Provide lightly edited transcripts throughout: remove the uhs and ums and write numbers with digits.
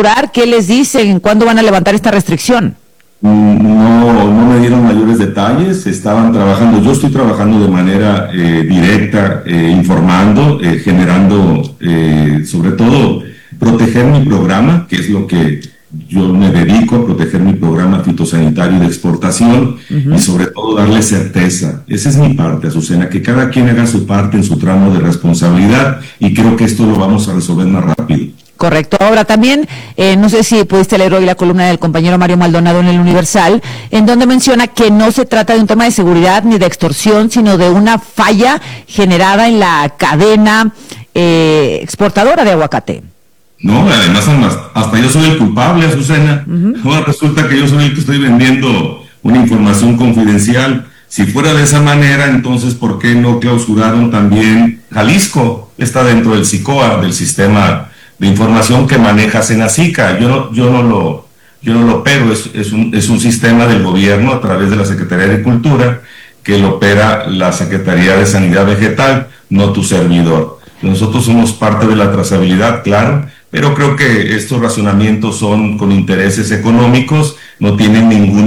asegurar? ¿Qué les dicen? ¿Cuándo van a levantar esta restricción? No me dieron mayores detalles, estaban trabajando, yo estoy trabajando de manera directa, informando, generando, sobre todo, proteger mi programa, que es lo que yo me dedico a proteger mi programa fitosanitario de exportación y sobre todo darle certeza. Esa es mi parte, Azucena, que cada quien haga su parte en su tramo de responsabilidad y creo que esto lo vamos a resolver más rápido. Correcto. Ahora también, no sé si pudiste leer hoy la columna del compañero Mario Maldonado en El Universal, en donde menciona que no se trata de un tema de seguridad ni de extorsión, sino de una falla generada en la cadena exportadora de aguacate. No, además hasta yo soy el culpable, Azucena. Ahora resulta que yo soy el que estoy vendiendo una información confidencial. Si fuera de esa manera, entonces, ¿por qué no clausuraron también Jalisco? Está dentro del SICOA, del sistema de información que maneja Senacica. Yo no lo opero, es un sistema del gobierno a través de la Secretaría de Agricultura que lo opera la Secretaría de Sanidad Vegetal, no tu servidor. Nosotros somos parte de la trazabilidad, claro, pero creo que estos racionamientos son con intereses económicos, no tienen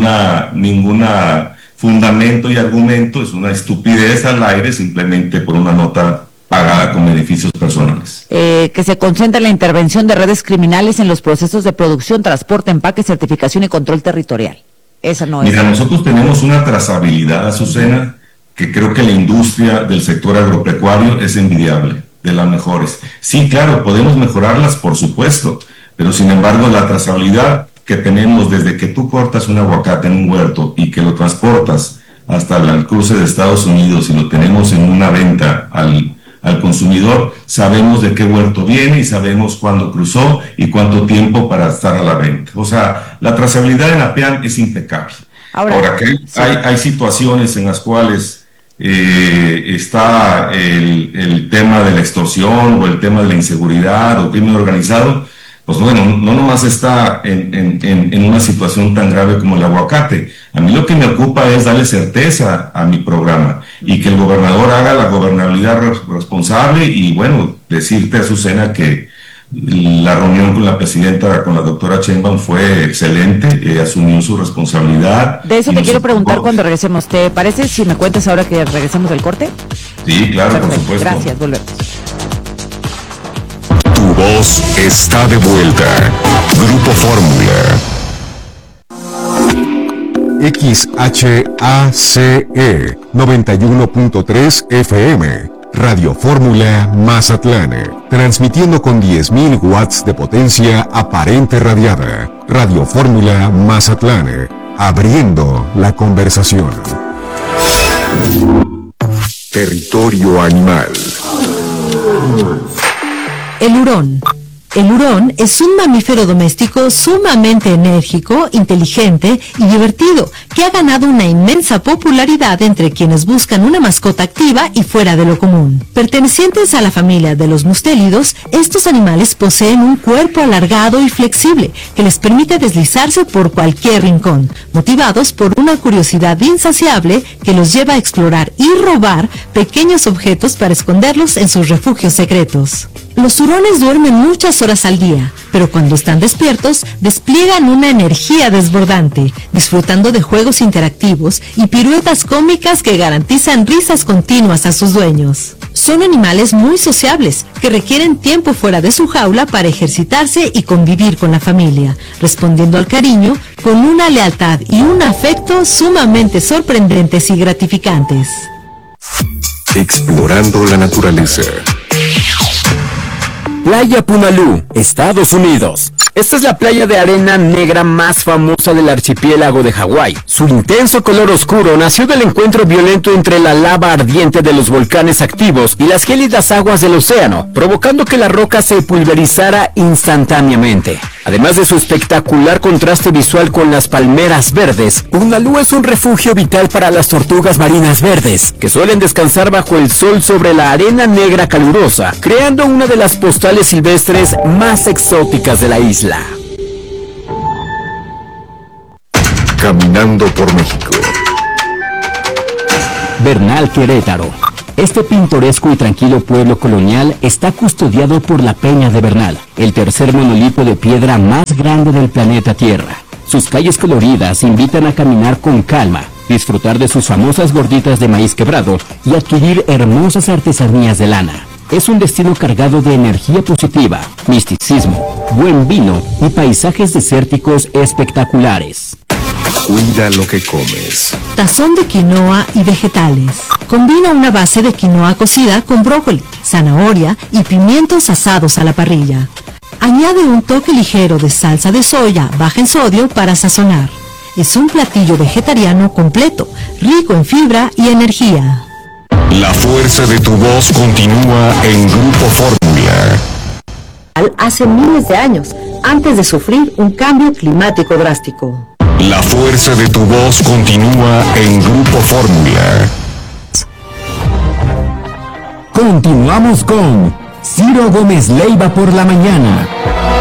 ninguna fundamento y argumento, es una estupidez al aire simplemente por una nota pagada con beneficios personales. Que se concentra en la intervención de redes criminales en los procesos de producción, transporte, empaque, certificación y control territorial. Esa no es. Mira, nosotros tenemos una trazabilidad, Azucena, que creo que la industria del sector agropecuario es envidiable, de las mejores. Sí, claro, podemos mejorarlas, por supuesto, pero sin embargo la trazabilidad que tenemos desde que tú cortas un aguacate en un huerto y que lo transportas hasta el cruce de Estados Unidos y lo tenemos en una venta al consumidor, sabemos de qué huerto viene y sabemos cuándo cruzó y cuánto tiempo para estar a la venta. O sea, la trazabilidad en APEAM es impecable. Ahora que sí, hay situaciones en las cuales está el tema de la extorsión o el tema de la inseguridad o crimen organizado, pues bueno, no nomás está en una situación tan grave como el aguacate. A mí lo que me ocupa es darle certeza a mi programa y que el gobernador haga la gobernabilidad responsable y bueno, decirte, Azucena, que la reunión con la presidenta, con la doctora Sheinbaum fue excelente, asumió su responsabilidad. De eso te quiero preguntar cuando regresemos. ¿Te parece si me cuentas ahora que regresemos del corte? Sí, claro. Perfecto. Por supuesto. Gracias, volvemos. Tu voz está de vuelta. Grupo Fórmula. XHACE 91.3 FM. Radio Fórmula Mazatlán. Transmitiendo con 10.000 watts de potencia aparente radiada. Radio Fórmula Mazatlán. Abriendo la conversación. Territorio animal. El hurón. El hurón es un mamífero doméstico sumamente enérgico, inteligente y divertido, que ha ganado una inmensa popularidad entre quienes buscan una mascota activa y fuera de lo común. Pertenecientes a la familia de los mustélidos, estos animales poseen un cuerpo alargado y flexible que les permite deslizarse por cualquier rincón, motivados por una curiosidad insaciable que los lleva a explorar y robar pequeños objetos para esconderlos en sus refugios secretos. Los hurones duermen muchas horas al día, pero cuando están despiertos, despliegan una energía desbordante, disfrutando de juegos interactivos y piruetas cómicas que garantizan risas continuas a sus dueños. Son animales muy sociables, que requieren tiempo fuera de su jaula para ejercitarse y convivir con la familia, respondiendo al cariño con una lealtad y un afecto sumamente sorprendentes y gratificantes. Explorando la naturaleza. Playa Punalú, Estados Unidos. Esta es la playa de arena negra más famosa del archipiélago de Hawái. Su intenso color oscuro nació del encuentro violento entre la lava ardiente de los volcanes activos y las gélidas aguas del océano, provocando que la roca se pulverizara instantáneamente. Además de su espectacular contraste visual con las palmeras verdes, Punalú es un refugio vital para las tortugas marinas verdes, que suelen descansar bajo el sol sobre la arena negra calurosa, creando una de las postales silvestres más exóticas de la isla. Caminando por México. Bernal, Querétaro. Este pintoresco y tranquilo pueblo colonial está custodiado por la Peña de Bernal, el tercer monolito de piedra más grande del planeta Tierra. Sus calles coloridas invitan a caminar con calma, disfrutar de sus famosas gorditas de maíz quebrado y adquirir hermosas artesanías de lana. Es un destino cargado de energía positiva, misticismo, buen vino y paisajes desérticos espectaculares. Cuida lo que comes. Tazón de quinoa y vegetales. Combina una base de quinoa cocida con brócoli, zanahoria y pimientos asados a la parrilla. Añade un toque ligero de salsa de soya baja en sodio para sazonar. Es un platillo vegetariano completo, rico en fibra y energía. La fuerza de tu voz continúa en Grupo Fórmula. Hace miles de años, antes de sufrir un cambio climático drástico. La fuerza de tu voz continúa en Grupo Fórmula. Continuamos con Ciro Gómez Leiva por la mañana.